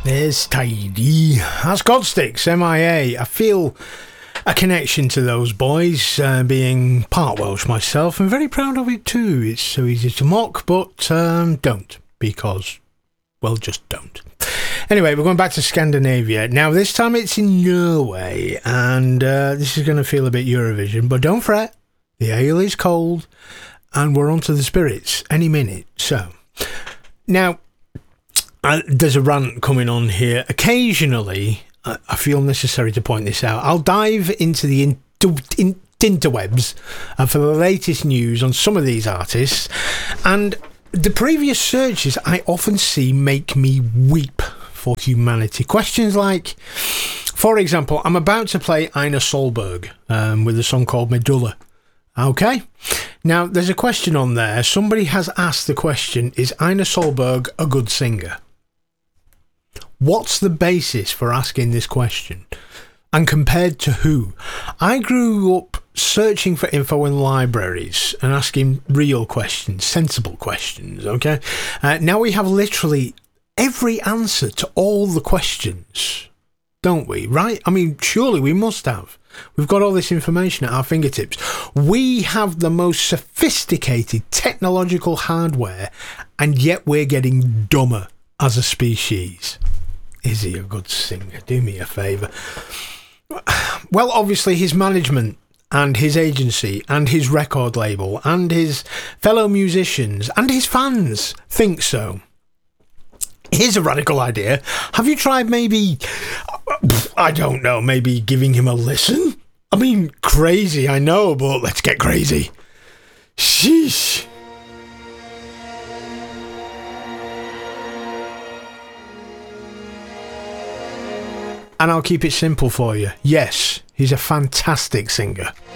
There's Tidy. That's Godsticks, MIA. I feel a connection to those boys, being part Welsh myself. I'm very proud of it too. It's so easy to mock, but don't, because, well, just don't. Anyway, we're going back to Scandinavia. Now, this time it's in Norway, and this is going to feel a bit Eurovision, but don't fret. The ale is cold, and we're on to the spirits any minute. So, now, there's a rant coming on here. Occasionally, I feel necessary to point this out. I'll dive into the interwebs for the latest news on some of these artists, and the previous searches I often see make me weep for humanity. Questions like, for example, I'm about to play Ina Solberg with a song called Medulla. Okay? Now, there's a question on there. Somebody has asked the question, is Ina Solberg a good singer? What's the basis for asking this question? And compared to who? I grew up searching for info in libraries and asking real questions, sensible questions, okay? Now we have literally every answer to all the questions, don't we? Right? I mean, surely we must have. We've got all this information at our fingertips. We have the most sophisticated technological hardware, and yet we're getting dumber as a species. Is he a good singer? Do me a favour. Well, obviously his management and his agency and his record label and his fellow musicians and his fans think so. Here's a radical idea. Have you tried maybe, I don't know, maybe giving him a listen? I mean, crazy, I know, but let's get crazy. Sheesh. And I'll keep it simple for you. Yes, he's a fantastic singer.